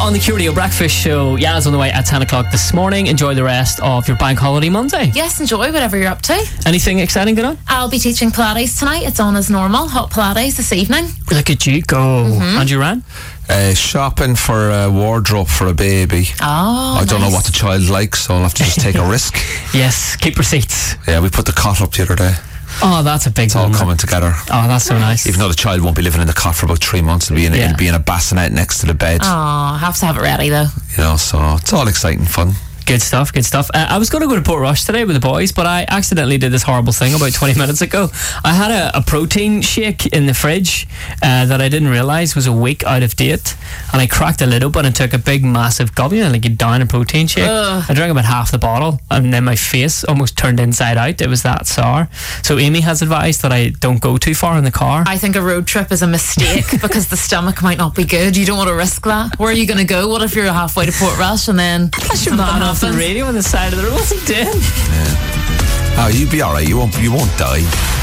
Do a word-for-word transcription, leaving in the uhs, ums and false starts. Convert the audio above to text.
on the Q Radio Breakfast Show. Yaz on the way at ten o'clock this morning. Enjoy the rest of your bank holiday Monday. Yes, enjoy whatever you're up to. Anything exciting going on? I'll be teaching Pilates tonight. It's on as normal. Hot Pilates this evening. Look at you go. Mm-hmm. And you ran? Uh, shopping for a wardrobe for a baby. Oh, I don't nice. know what the child likes, so I'll have to just take a risk. Yes, keep receipts. Yeah, we put the cot up the other day. Oh, that's a big It's one. all coming together. Oh, that's so nice. Even though the child won't be living in the cot for about three months, it'll be in, Yeah. it'll be in a bassinet next to the bed. Oh, I have to have it ready though. You know, so it's all exciting fun. Good stuff, good stuff. Uh, I was going to go to Port Rush today with the boys, but I accidentally did this horrible thing about twenty minutes ago. I had a, a protein shake in the fridge uh, that I didn't realise was a week out of date, and I cracked the lid open and took a big massive gulp, you know, like you down a protein shake. Ugh. I drank about half the bottle, and then my face almost turned inside out. It was that sour. So Amy has advised that I don't go too far in the car. I think a road trip is a mistake because the stomach might not be good. You don't want to risk that. Where are you going to go? What if you're halfway to Port Rush and then That's your man off the radio on the side of the road. What's he doing? Yeah. Oh, you'll be alright. You won't, you won't die.